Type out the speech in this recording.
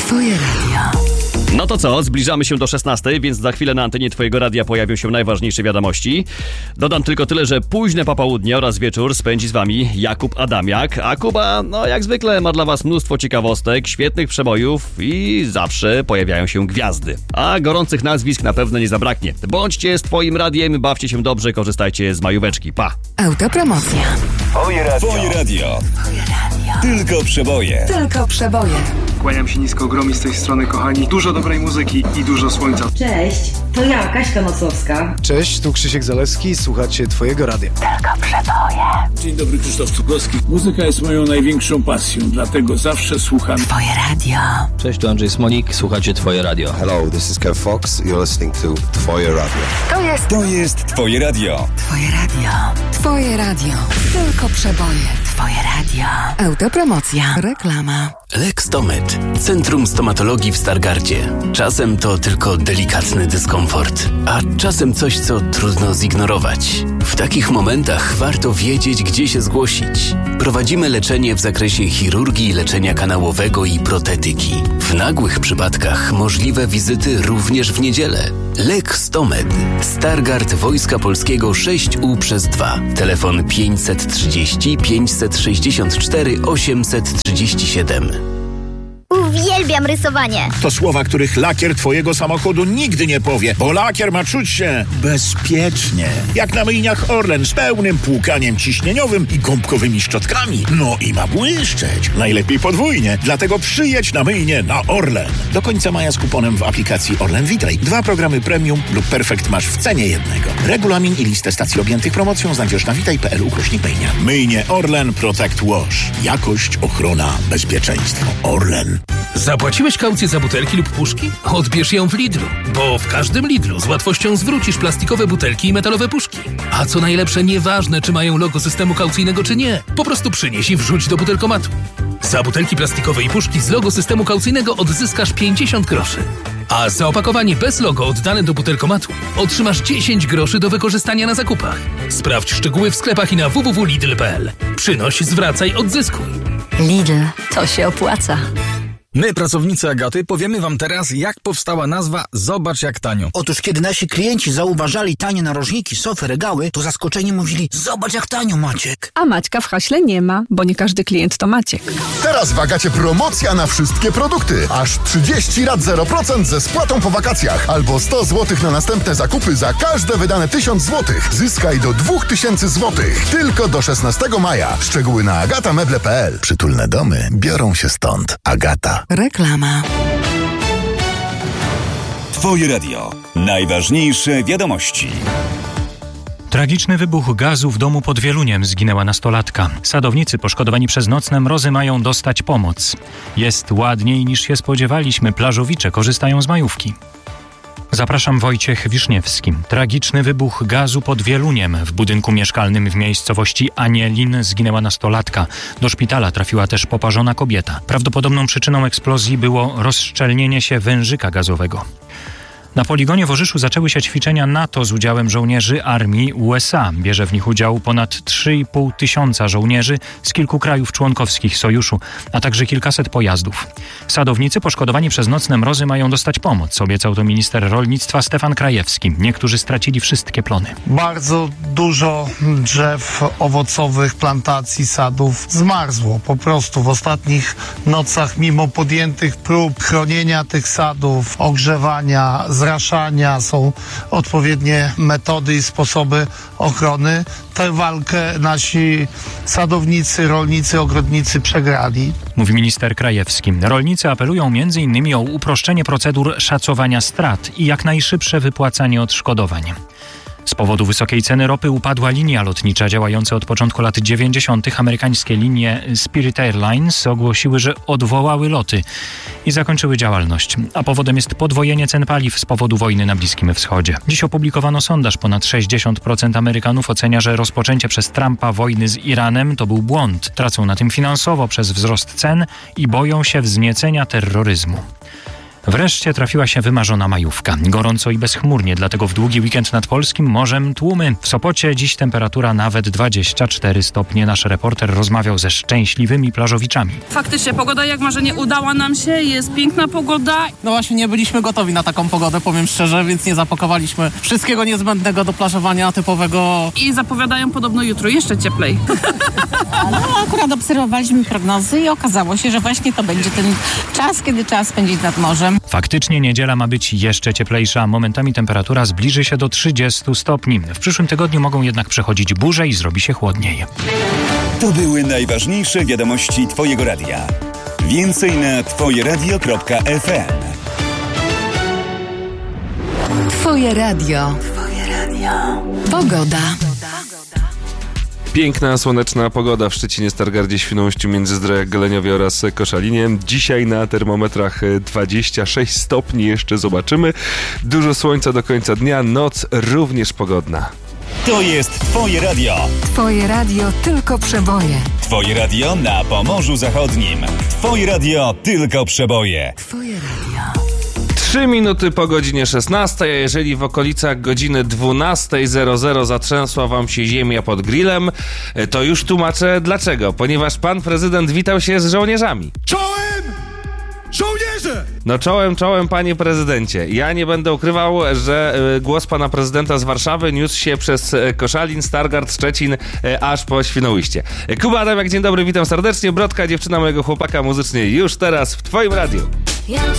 Twoje radio. No to co, zbliżamy się do 16, więc za chwilę na antenie Twojego radia pojawią się najważniejsze wiadomości. Dodam tylko tyle, że późne popołudnie oraz wieczór spędzi z Wami Jakub Adamiak, a Kuba, no jak zwykle, ma dla Was mnóstwo ciekawostek, świetnych przebojów i zawsze pojawiają się gwiazdy. A gorących nazwisk na pewno nie zabraknie. Bądźcie z Twoim radiem, bawcie się dobrze, korzystajcie z majóweczki. Pa! Autopromocja. Twoje radio. Tylko przeboje. Tylko przeboje. Kłaniam się nisko, Gromi z tej strony, kochani. Dużo dobrej muzyki i dużo słońca. Cześć, to ja, Kaśka Nocowska. Cześć, tu Krzysiek Zalewski, słuchacie Twojego radia. Tylko przeboje. Dzień dobry, Krzysztof Cugowski. Muzyka jest moją największą pasją, dlatego zawsze słucham Twoje radio. Cześć, tu Andrzej Smolik, słuchacie Twoje radio. Hello, this is Kev Fox, you're listening to Twoje radio. To jest Twoje radio. Twoje radio. Twoje radio. Tylko przeboje. Twoje radio. Autopromocja. Reklama. Lextomed. Centrum Stomatologii w Stargardzie. Czasem to tylko delikatny dyskomfort, a czasem coś, co trudno zignorować. W takich momentach warto wiedzieć, gdzie się zgłosić. Prowadzimy leczenie w zakresie chirurgii, leczenia kanałowego i protetyki. W nagłych przypadkach możliwe wizyty również w niedzielę. Lextomed. Stargard Wojska Polskiego 6U/2. Telefon 530 564 837. Uwielbiam rysowanie. To słowa, których lakier twojego samochodu nigdy nie powie, bo lakier ma czuć się bezpiecznie. Jak na myjniach Orlen z pełnym płukaniem ciśnieniowym i gąbkowymi szczotkami. No i ma błyszczeć. Najlepiej podwójnie. Dlatego przyjedź na myjnię na Orlen. Do końca maja z kuponem w aplikacji Orlen Witaj. 2 programy premium lub perfekt masz w cenie jednego. Regulamin i listę stacji objętych promocją znajdziesz na witaj.pl/myjnia. Myjnie Orlen Protect Wash. Jakość, ochrona, bezpieczeństwo. Orlen. Zapłaciłeś kaucję za butelki lub puszki? Odbierz ją w Lidlu, bo w każdym Lidlu z łatwością zwrócisz plastikowe butelki i metalowe puszki. A co najlepsze, nieważne czy mają logo systemu kaucyjnego czy nie, po prostu przynieś i wrzuć do butelkomatu. Za butelki plastikowe i puszki z logo systemu kaucyjnego odzyskasz 50 groszy. A za opakowanie bez logo oddane do butelkomatu otrzymasz 10 groszy do wykorzystania na zakupach. Sprawdź szczegóły w sklepach i na www.lidl.pl. Przynoś, zwracaj, odzyskuj. Lidl. To się opłaca. My, pracownicy Agaty, powiemy wam teraz, jak powstała nazwa Zobacz jak tanio. Otóż kiedy nasi klienci zauważali tanie narożniki, sofy, regały, to zaskoczeni mówili: zobacz jak tanio, Maciek. A Maćka w haśle nie ma, bo nie każdy klient to Maciek. Teraz w Agacie promocja na wszystkie produkty. Aż 30 rat 0% ze spłatą po wakacjach. Albo 100 zł na następne zakupy za każde wydane 1000 zł. Zyskaj do 2000 zł. Tylko do 16 maja. Szczegóły na agatameble.pl. Przytulne domy biorą się stąd. Agata. Reklama. Twoje radio. Najważniejsze wiadomości. Tragiczny wybuch gazu w domu pod Wieluniem, zginęła nastolatka. Sadownicy poszkodowani przez nocne mrozy mają dostać pomoc. Jest ładniej niż się spodziewaliśmy, plażowicze korzystają z majówki. Zapraszam, Wojciech Wiszniewski. Tragiczny wybuch gazu pod Wieluniem. W budynku mieszkalnym w miejscowości Anielin zginęła nastolatka. Do szpitala trafiła też poparzona kobieta. Prawdopodobną przyczyną eksplozji było rozszczelnienie się wężyka gazowego. Na poligonie w Orzyszu zaczęły się ćwiczenia NATO z udziałem żołnierzy armii USA. Bierze w nich udział ponad 3,5 tysiąca żołnierzy z kilku krajów członkowskich sojuszu, a także kilkaset pojazdów. Sadownicy poszkodowani przez nocne mrozy mają dostać pomoc, obiecał to minister rolnictwa Stefan Krajewski. Niektórzy stracili wszystkie plony. Bardzo dużo drzew owocowych, plantacji, sadów zmarzło. Po prostu w ostatnich nocach, mimo podjętych prób chronienia tych sadów, ogrzewania, zraszania, są odpowiednie metody i sposoby ochrony. Tę walkę nasi sadownicy, rolnicy, ogrodnicy przegrali. Mówi minister Krajewski. Rolnicy apelują m.in. o uproszczenie procedur szacowania strat i jak najszybsze wypłacanie odszkodowań. Z powodu wysokiej ceny ropy upadła linia lotnicza działająca od początku lat 90. Amerykańskie linie Spirit Airlines ogłosiły, że odwołały loty i zakończyły działalność. A powodem jest podwojenie cen paliw z powodu wojny na Bliskim Wschodzie. Dziś opublikowano sondaż. Ponad 60% Amerykanów ocenia, że rozpoczęcie przez Trumpa wojny z Iranem to był błąd. Tracą na tym finansowo przez wzrost cen i boją się wzniecenia terroryzmu. Wreszcie trafiła się wymarzona majówka. Gorąco i bezchmurnie, dlatego w długi weekend nad polskim morzem tłumy. W Sopocie dziś temperatura nawet 24 stopnie. Nasz reporter rozmawiał ze szczęśliwymi plażowiczami. Faktycznie pogoda jak marzenie udała nam się, jest piękna pogoda. No właśnie nie byliśmy gotowi na taką pogodę, powiem szczerze, więc nie zapakowaliśmy wszystkiego niezbędnego do plażowania typowego. I zapowiadają podobno jutro jeszcze cieplej. No akurat obserwowaliśmy prognozy i okazało się, że właśnie to będzie ten czas, kiedy trzeba spędzić nad morzem. Faktycznie niedziela ma być jeszcze cieplejsza. Momentami temperatura zbliży się do 30 stopni. W przyszłym tygodniu mogą jednak przechodzić burze i zrobi się chłodniej. To były najważniejsze wiadomości Twojego radia. Więcej na twojeradio.fm. Twoje radio. Pogoda. Piękna, słoneczna pogoda w Szczecinie, Stargardzie, Świnoujściu, Międzyzdrojach, Goleniowie oraz Koszalinie. Dzisiaj na termometrach 26 stopni, jeszcze zobaczymy. Dużo słońca do końca dnia, noc również pogodna. To jest Twoje radio. Twoje radio tylko przeboje. Twoje radio na Pomorzu Zachodnim. Twoje radio tylko przeboje. Twoje radio. 3 minuty po godzinie 16, a jeżeli w okolicach godziny 12:00 zatrzęsła wam się ziemia pod grillem, to już tłumaczę dlaczego. Ponieważ pan prezydent witał się z żołnierzami. Czołem! Żołnierze! No czołem, panie prezydencie. Ja nie będę ukrywał, że głos pana prezydenta z Warszawy niósł się przez Koszalin, Stargard, Szczecin, aż po Świnoujście. Kuba Adamiak, dzień dobry, witam serdecznie. Brodka, dziewczyna mojego chłopaka muzycznie, już teraz w twoim radiu.